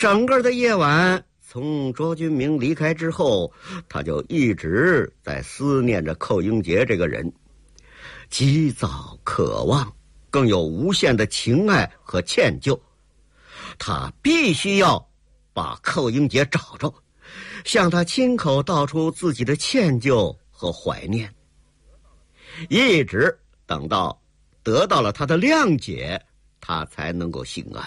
整个的夜晚，从卓君明离开之后，他就一直在思念着寇英杰这个人，急躁渴望，更有无限的情爱和歉疚。他必须要把寇英杰找着，向他亲口道出自己的歉疚和怀念，一直等到得到了他的谅解，他才能够心安。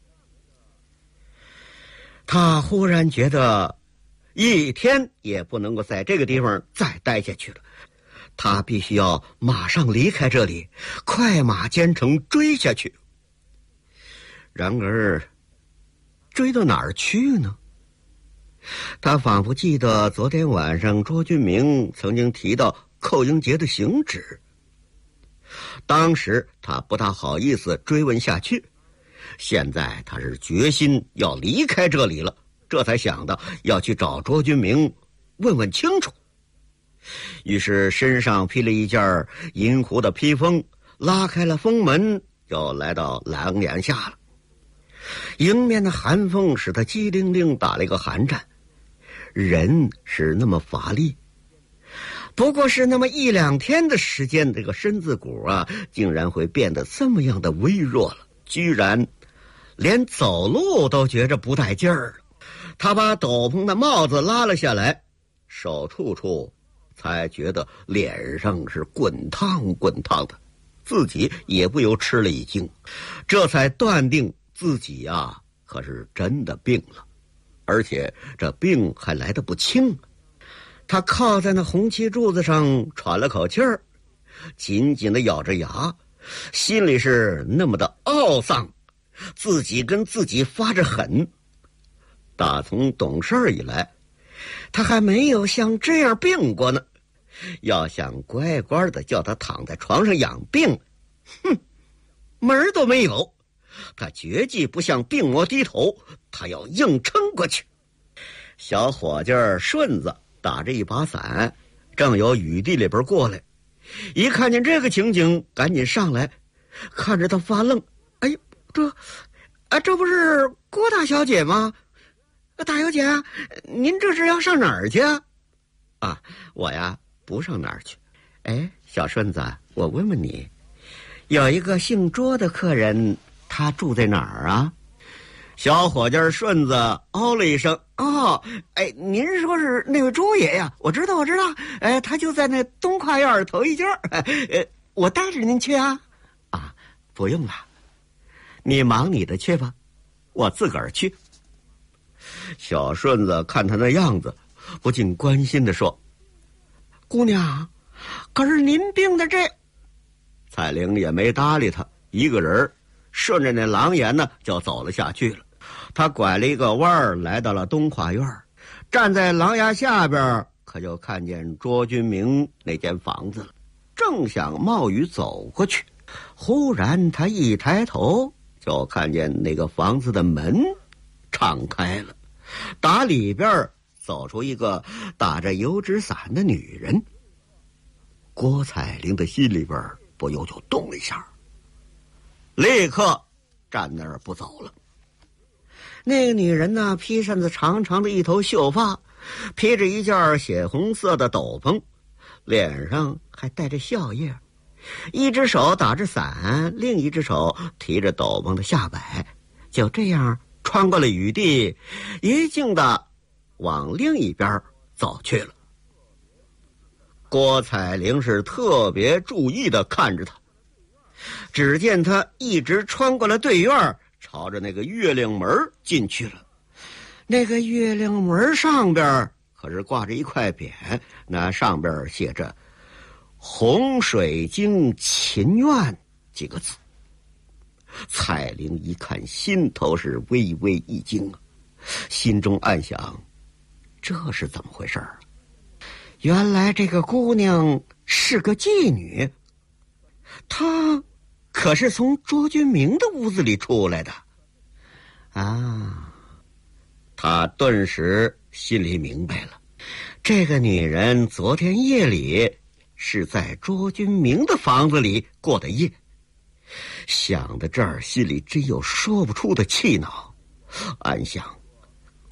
他忽然觉得一天也不能够在这个地方再待下去了，他必须要马上离开这里，快马兼程追下去。然而追到哪儿去呢？他仿佛记得昨天晚上卓君明曾经提到寇英杰的行止，当时他不大好意思追问下去，现在他是决心要离开这里了，这才想到要去找卓君明问问清楚。于是身上披了一件银狐的披风，拉开了风门，就来到廊檐下了。迎面的寒风使他机灵灵打了一个寒战，人是那么乏力，不过是那么一两天的时间，这个身子骨啊，竟然会变得这么样的微弱了，居然连走路都觉着不带劲儿了。他把斗篷的帽子拉了下来，手处处才觉得脸上是滚烫滚烫的，自己也不由吃了一惊，这才断定自己呀，可是真的病了，而且这病还来得不轻。他靠在那红旗柱子上喘了口气儿，紧紧地咬着牙，心里是那么的懊丧，自己跟自己发着狠。打从懂事以来，他还没有像这样病过呢。要想乖乖的叫他躺在床上养病，门儿都没有。他绝技不向病魔低头，他要硬撑过去。小伙计顺子打着一把伞，正由雨地里边过来，一看见这个情景，赶紧上来，看着他发愣。哎，这不是郭大小姐吗？大小姐，您这是要上哪儿去啊？啊，我呀，不上哪儿去。哎，小顺子，我问问你，有一个姓卓的客人，他住在哪儿啊？小伙计顺子哦了一声，哦，哎，您说是那位朱爷呀？我知道，哎，他就在那东跨院头一间，我带着您去啊。啊，不用了，你忙你的去吧，我自个儿去。小顺子看他那样子，不禁关心地说：“姑娘，可是您病的这……”彩玲也没搭理他，一个人顺着那廊檐呢就走了下去了。他拐了一个弯儿，来到了东跨院，站在廊檐下边，可就看见卓君明那间房子了。正想冒雨走过去，忽然他一抬头，就看见那个房子的门敞开了，打里边走出一个打着油纸伞的女人。郭彩玲的心里边不由就动了一下，立刻站那儿不走了。那个女人呢，披上着长长的一头秀发，披着一件血红色的斗篷，脸上还带着笑靥，一只手打着伞，另一只手提着斗篷的下摆，就这样穿过了雨地，一径的往另一边走去了。郭彩玲是特别注意的看着他，只见他一直穿过了对院，朝着那个月亮门进去了。那个月亮门上边可是挂着一块匾，那上边写着洪水经秦院几个字。彩玲一看，心头是微微一惊啊，心中暗想，这是怎么回事啊？原来这个姑娘是个妓女，她可是从卓君明的屋子里出来的啊！他顿时心里明白了，这个女人昨天夜里是在卓君明的房子里过的夜。想到这儿，心里真有说不出的气恼，暗想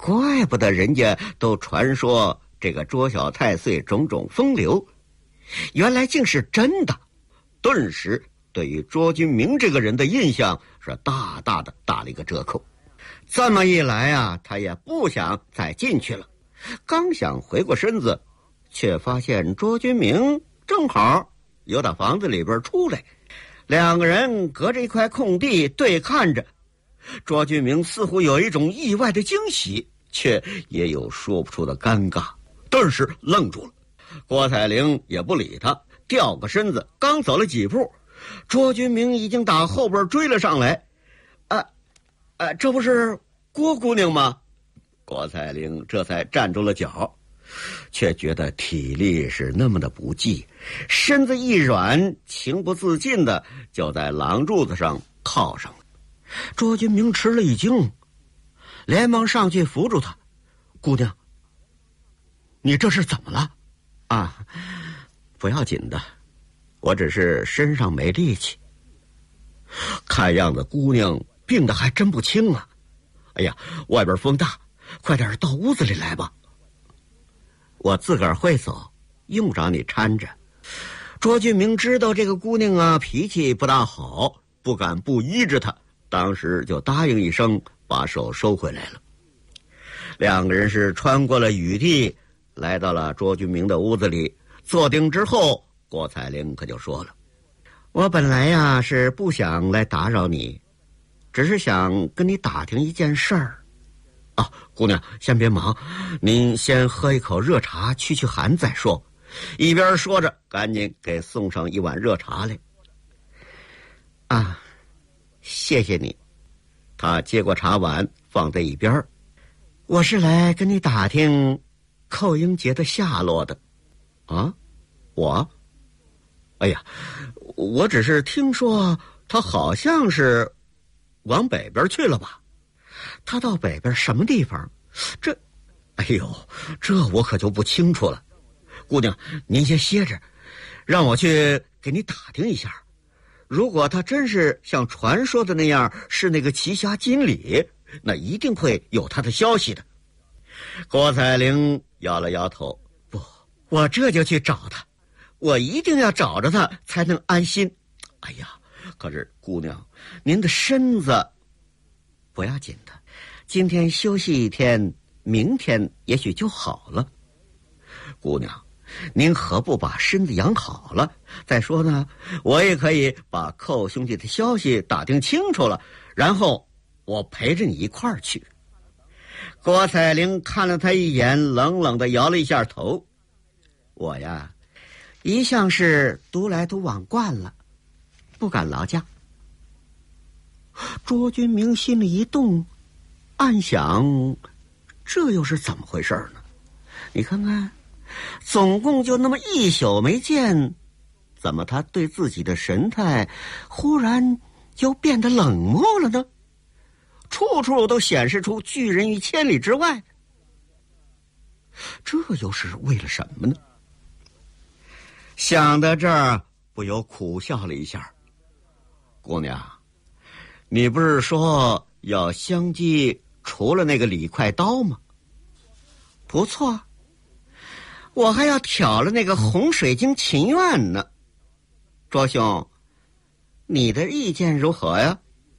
怪不得人家都传说这个捉小太岁种种风流，原来竟是真的。顿时对于卓君明这个人的印象是大大的打了一个折扣。这么一来啊，他也不想再进去了。刚想回过身子，却发现卓君明正好由他房子里边出来，两个人隔着一块空地对看着。卓君明似乎有一种意外的惊喜，却也有说不出的尴尬，顿时愣住了。郭彩玲也不理他，掉个身子，刚走了几步，卓君明已经打后边追了上来。这不是郭姑娘吗？郭彩玲这才站住了脚，却觉得体力是那么的不济，身子一软，情不自禁的就在廊柱子上靠上了。卓君明吃了一惊，连忙上去扶住他。姑娘，你这是怎么了？不要紧的，我只是身上没力气。看样子姑娘病得还真不轻啊。哎呀，外边风大，快点到屋子里来吧。我自个儿会走，用不着你搀着。卓君明知道这个姑娘啊脾气不大好，不敢不依着她，当时就答应一声，把手收回来了。两个人是穿过了雨地，来到了卓君明的屋子里，坐定之后，郭彩玲可就说了：我本来呀是不想来打扰你，只是想跟你打听一件事儿。姑娘先别忙，您先喝一口热茶驱寒再说。一边说着，赶紧给送上一碗热茶来。谢谢你。他接过茶碗放在一边。我是来跟你打听寇英杰的下落的。我？哎呀，我只是听说他好像是往北边去了吧？他到北边什么地方？这我可就不清楚了。姑娘，您先歇着，让我去给你打听一下。如果他真是像传说的那样是那个奇侠经理，那一定会有他的消息的。郭彩玲摇了摇头，不，我这就去找他，我一定要找着他才能安心。可是姑娘，您的身子不要紧的，今天休息一天，明天也许就好了。姑娘，您何不把身子养好了？再说呢，我也可以把寇兄弟的消息打听清楚了，然后我陪着你一块儿去。郭彩玲看了他一眼，冷冷地摇了一下头。我呀，一向是独来独往惯了，不敢劳驾。卓君明心里一动，暗想，这又是怎么回事呢？你看看，总共就那么一宿没见，怎么他对自己的神态忽然又变得冷漠了呢？处处都显示出拒人于千里之外，这又是为了什么呢？想到这儿，不由苦笑了一下。姑娘，你不是说要相机除了那个李快刀吗？不错，我还要挑了那个洪水晶秦苑呢。卓兄，你的意见如何呀？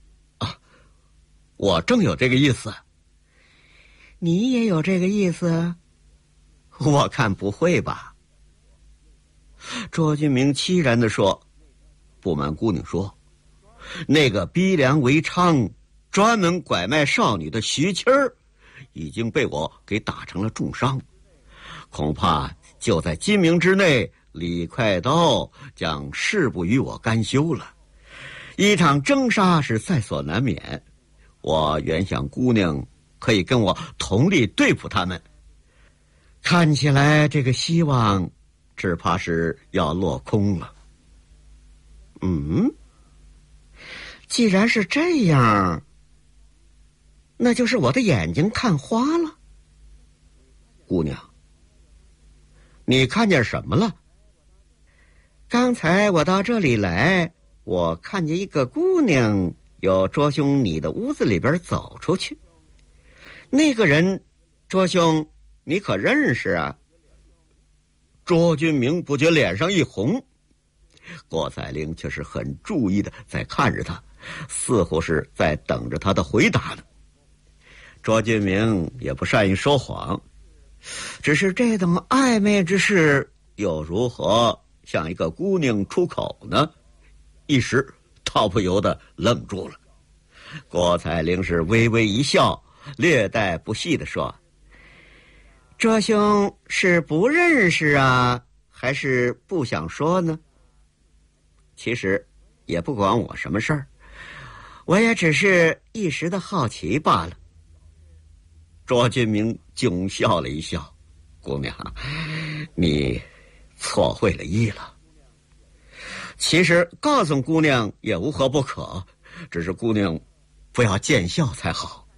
我正有这个意思。你也有这个意思？我看不会吧。卓君明凄然地说，不瞒姑娘说，那个逼良为娼专门拐卖少女的徐七儿已经被我给打成了重伤，恐怕就在今明之内，李快刀将誓不与我甘休了。一场征杀是在所难免，我原想姑娘可以跟我同力对付他们，看起来这个希望只怕是要落空了。既然是这样，那就是我的眼睛看花了。姑娘，你看见什么了？刚才我到这里来，我看见一个姑娘由卓兄你的屋子里边走出去，那个人卓兄，你可认识啊？卓君明不觉脸上一红，郭采玲却是很注意的在看着他，似乎是在等着他的回答呢。卓君明也不善于说谎，只是这等暧昧之事又如何向一个姑娘出口呢？一时倒不由得愣住了。郭采玲是微微一笑，略带不屑地说：“卓兄是不认识啊，还是不想说呢？其实也不关我什么事儿，我也只是一时的好奇罢了。”卓君明窘笑了一笑：“姑娘，你错会了意了。其实告诉姑娘也无何不可，只是姑娘不要见笑才好。”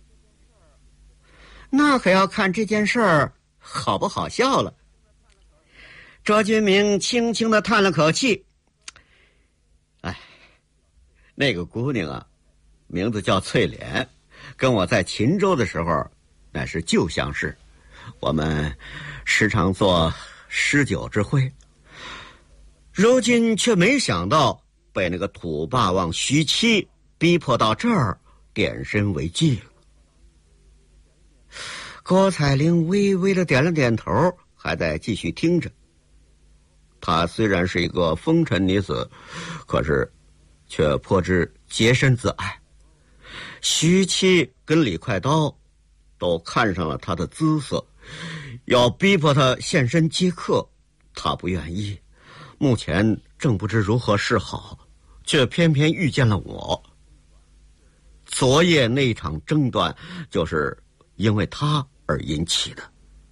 那可要看这件事儿好不好笑了。卓君明轻轻地叹了口气：“哎，那个姑娘啊，名字叫翠莲，跟我在秦州的时候乃是旧相识，我们时常做诗酒之会。如今却没想到被那个土霸王徐七逼迫到这儿，点身为妓了。”郭采玲微微的点了点头，还在继续听着。她虽然是一个风尘女子，可是却颇知洁身自爱。徐七跟李快刀都看上了她的姿色，要逼迫她现身接客，她不愿意。目前正不知如何是好，却偏偏遇见了我。昨夜那场争端，就是因为他而引起的。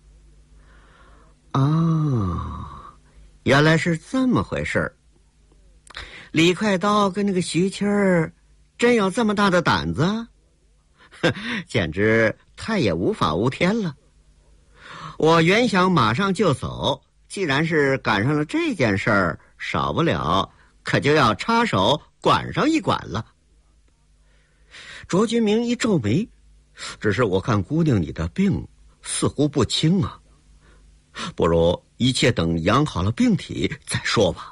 啊，原来是这么回事儿。李快刀跟那个徐七儿真有这么大的胆子？简直太也无法无天了。我原想马上就走，既然是赶上了这件事儿，少不了可就要插手管上一管了。卓君明一皱眉：“只是我看姑娘你的病似乎不轻啊，不如一切等养好了病体再说吧。”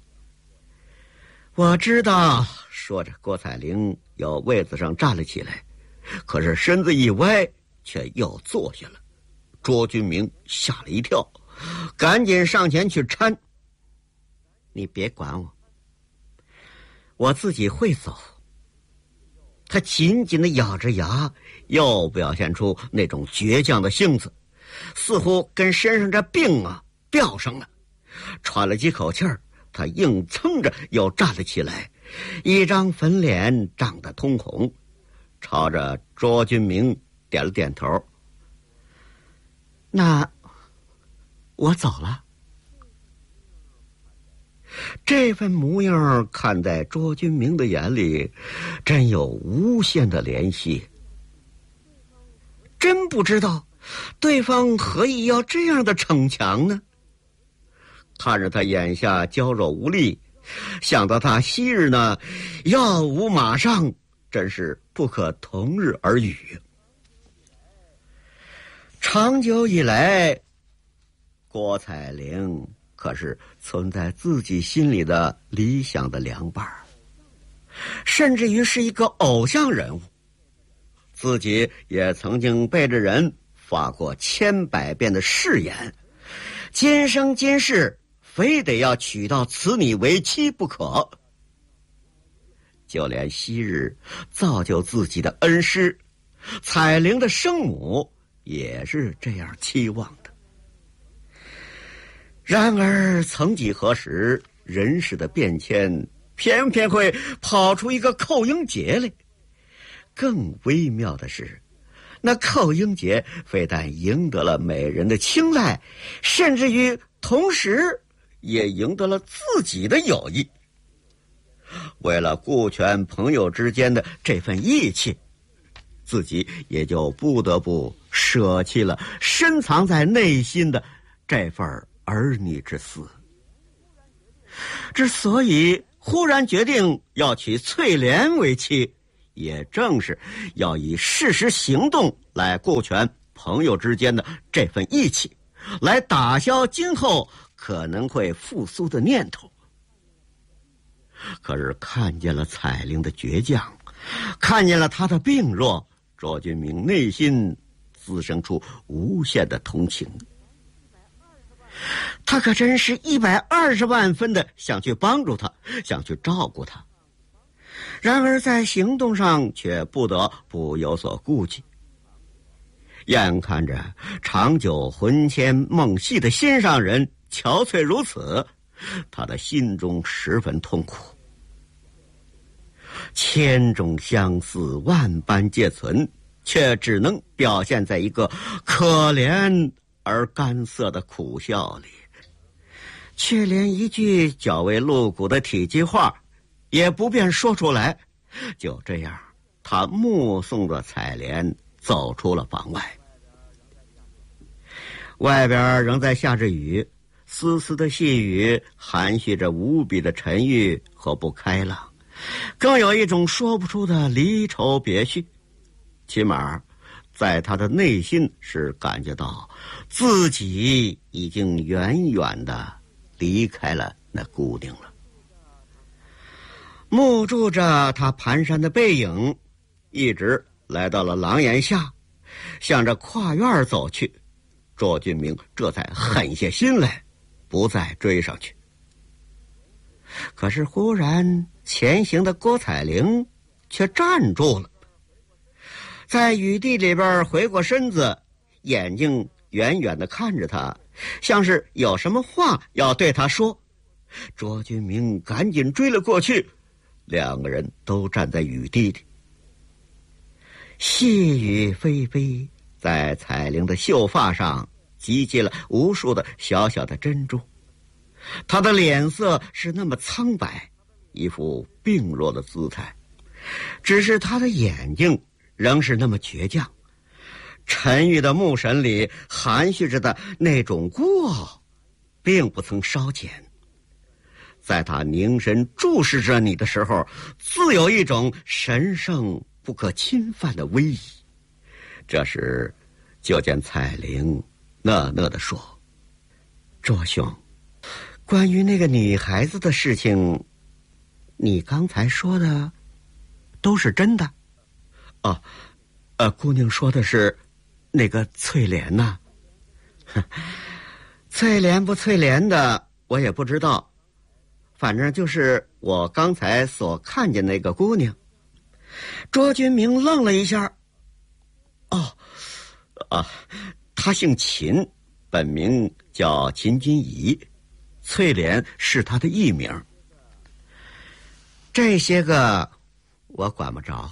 我知道。说着，郭采玲由位子上站了起来，可是身子一歪，却又坐下了。卓君明吓了一跳，赶紧上前去搀：“你别管我，我自己会走。”他紧紧地咬着牙，又表现出那种倔强的性子，似乎跟身上这病啊吊上了。喘了几口气儿，他硬撑着又站了起来，一张粉脸涨得通红，朝着卓君明点了点头：“那我走了。”这份模样看在卓君明的眼里，真有无限的怜惜。真不知道对方何以要这样的逞强呢？看着他眼下娇弱无力，想到他昔日呢耀武马上，真是不可同日而语。长久以来，郭采玲可是存在自己心里的理想的良伴，甚至于是一个偶像人物。自己也曾经背着人发过千百遍的誓言，今生今世非得要娶到此女为妻不可。就连昔日造就自己的恩师采玲的生母也是这样期望的。然而曾几何时，人世的变迁偏偏会跑出一个寇英杰来。更微妙的是，那寇英杰非但赢得了美人的青睐，甚至于同时也赢得了自己的友谊。为了顾全朋友之间的这份义气，自己也就不得不舍弃了深藏在内心的这份儿女之私。之所以忽然决定要娶翠莲为妻，也正是要以事实行动来顾全朋友之间的这份义气，来打消今后可能会复苏的念头。可是看见了彩玲的倔强，看见了她的病弱，卓君明内心滋生出无限的同情。他可真是120万分的想去帮助她，想去照顾她，然而在行动上却不得不有所顾忌。眼看着长久魂牵梦系的心上人憔悴如此，他的心中十分痛苦。千种相似，万般皆存，却只能表现在一个可怜而干涩的苦笑里，却连一句较为露骨的体积话也不便说出来。就这样，他目送着彩莲走出了房外。外边仍在下着雨，丝丝的细雨含蓄着无比的沉郁和不开朗，更有一种说不出的离愁别绪。起码在他的内心是感觉到自己已经远远地离开了那姑娘了。目注着他蹒跚的背影，一直来到了廊檐下，向着跨院走去。卓俊明这才狠下心来，不再追上去。可是忽然前行的郭彩玲却站住了，在雨地里边回过身子，眼睛远远地看着他，像是有什么话要对他说。卓君明赶紧追了过去，两个人都站在雨地里。细雨霏霏，在彩玲的秀发上集结了无数的小小的珍珠，她的脸色是那么苍白，一副病弱的姿态，只是她的眼睛仍是那么倔强，沉郁的目神里含蓄着的那种孤傲并不曾稍减。在他凝神注视着你的时候，自有一种神圣不可侵犯的威仪。这时就见彩玲讷讷地说：“卓兄，关于那个女孩子的事情，你刚才说的都是真的？”“姑娘说的是那个翠莲呐。”“翠莲不翠莲的我也不知道，反正就是我刚才所看见那个姑娘。”卓君明愣了一下。她姓秦，本名叫秦君怡，翠莲是她的艺名。这些个我管不着。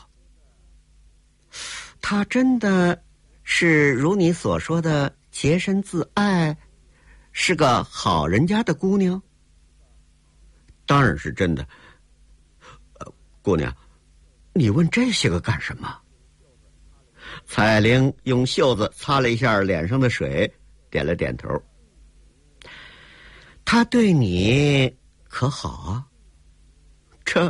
她真的是如你所说的洁身自爱，是个好人家的姑娘？当然是真的。姑娘，你问这些个干什么？彩玲用袖子擦了一下脸上的水，点了点头。他对你可好啊？这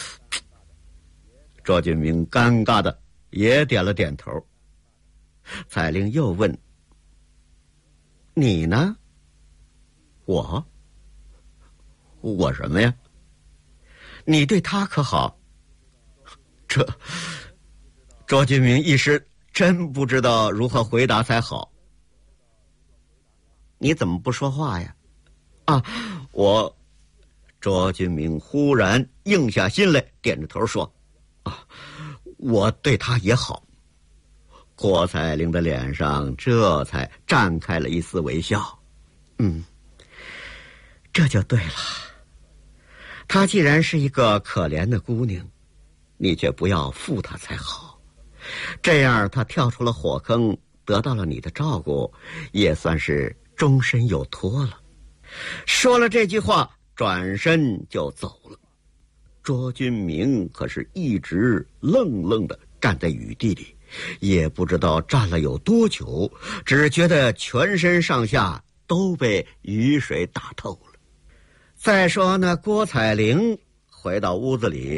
卓俊明尴尬的也点了点头。彩玲又问：“你呢？”“我什么呀？你对他可好？”卓俊明一时真不知道如何回答才好。“你怎么不说话呀？”“卓俊明忽然硬下心来，点着头说：“我对他也好。”郭彩玲的脸上这才绽开了一丝微笑。这就对了。她既然是一个可怜的姑娘，你却不要负她才好。这样她跳出了火坑，得到了你的照顾，也算是终身有托了。”说了这句话，转身就走了。卓君明可是一直愣愣地站在雨地里，也不知道站了有多久，只觉得全身上下都被雨水打透了。再说那郭彩玲回到屋子里，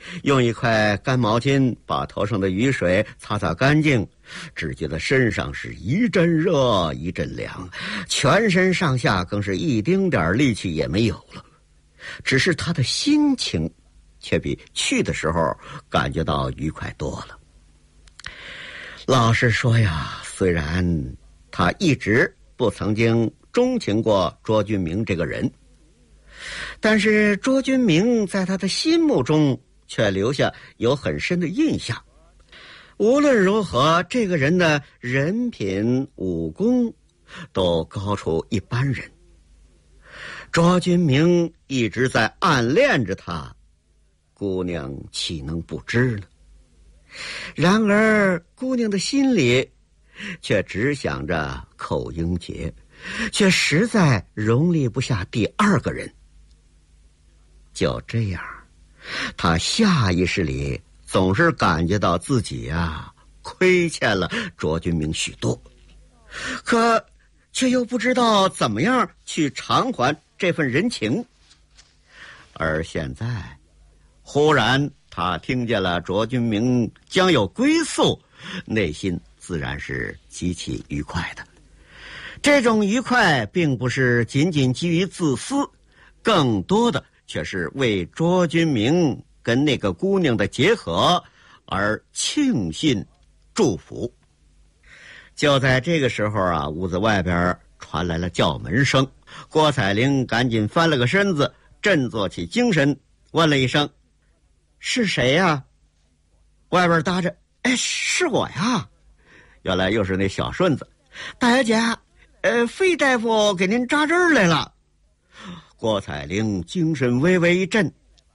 用一块干毛巾把头上的雨水擦擦干净，只觉得身上是一阵热一阵凉，全身上下更是一丁点力气也没有了。只是他的心情却比去的时候感觉到愉快多了。老实说呀，虽然他一直不曾经钟情过卓君明这个人，但是卓君明在他的心目中却留下有很深的印象。无论如何，这个人的人品武功都高出一般人。卓君明一直在暗恋着他，姑娘岂能不知呢？然而姑娘的心里却只想着寇英杰，却实在容立不下第二个人。就这样，他下意识里总是感觉到自己亏欠了卓君明许多，可却又不知道怎么样去偿还这份人情。而现在忽然他听见了卓君明将有归宿，内心自然是极其愉快的。这种愉快并不是仅仅基于自私，更多的却是为卓君明跟那个姑娘的结合而庆幸祝福。就在这个时候屋子外边传来了叫门声，郭彩玲赶紧翻了个身子，振作起精神，问了一声：“是谁呀？”外边搭着：“哎，是我呀。”原来又是那小顺子。大小姐，费大夫给您扎针来了。郭彩玲精神微微一震，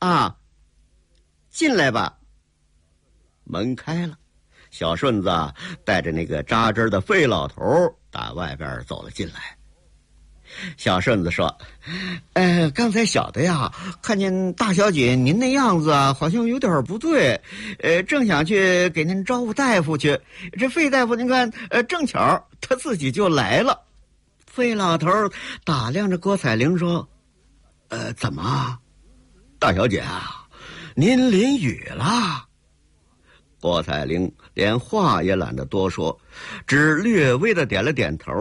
进来吧。门开了，小顺子带着那个扎针的费老头打外边走了进来。小顺子说：“刚才小的看见大小姐您那样子好像有点不对，正想去给您招呼大夫去，这费大夫您看，正巧他自己就来了。”费老头打量着郭彩玲说：“怎么，大小姐您淋雨了？”郭彩玲连话也懒得多说，只略微的点了点头。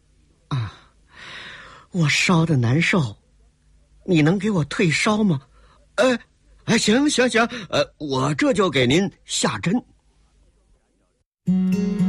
我烧的难受，你能给我退烧吗？行，我这就给您下针。